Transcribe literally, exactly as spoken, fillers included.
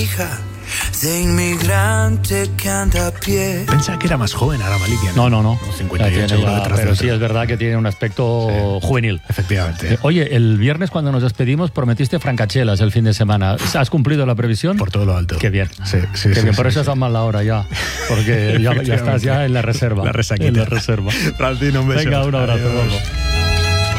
Hija de inmigrante que anda a pie. Pensaba que era más joven ahora Malikia. No, no, no. cincuenta y ocho ya, detrás pero de sí es verdad que tiene un aspecto sí, juvenil. Efectivamente. Eh, oye, el viernes cuando nos despedimos prometiste francachelas el fin de semana. ¿Has cumplido la previsión? Por todo lo alto. Qué bien. Sí, sí, Qué sí, bien. sí, Por eso sí. estás mal la hora ya. Porque ya, ya estás ya en la reserva. La resaquita. En la reserva. Francino, un beso. Venga, un abrazo. Adiós.